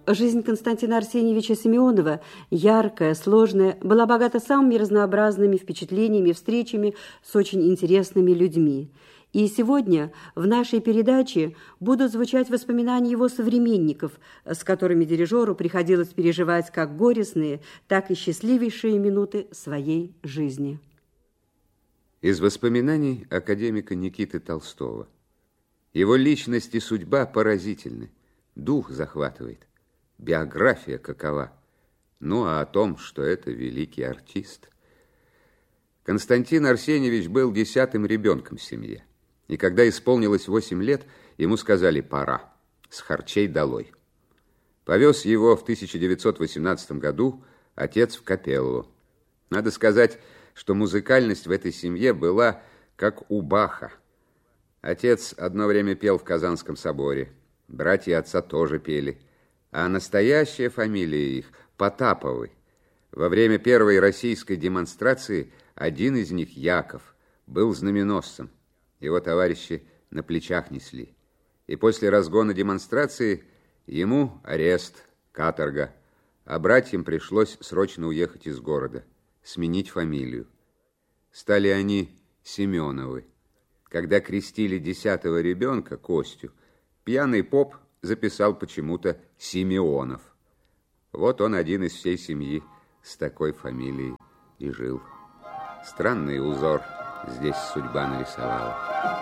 Жизнь Константина Арсеньевича Симеонова, яркая, сложная, была богата самыми разнообразными впечатлениями, встречами с очень интересными людьми. И сегодня в нашей передаче будут звучать воспоминания его современников, с которыми дирижеру приходилось переживать как горестные, так и счастливейшие минуты своей жизни. Из воспоминаний академика Никиты Толстого. Его личность и судьба поразительны, дух захватывает, биография какова. Ну, а о том, что это великий артист. Константин Арсеньевич был 10-м ребенком в семье. И когда исполнилось 8 лет, ему сказали «пора, с харчей долой». Повез его в 1918 году отец в Капеллу. Надо сказать, что музыкальность в этой семье была как у Баха. Отец одно время пел в Казанском соборе, братья отца тоже пели, а настоящая фамилия их – Потаповы. Во время первой российской демонстрации один из них, Яков, был знаменосцем. Его товарищи на плечах несли. И после разгона демонстрации ему арест, каторга, а братьям пришлось срочно уехать из города, сменить фамилию. Стали они Семеновы. Когда крестили 10-го ребенка, Костю, пьяный поп записал почему-то Симеонов. Вот он один из всей семьи с такой фамилией и жил. Странный узор здесь судьба нарисовала.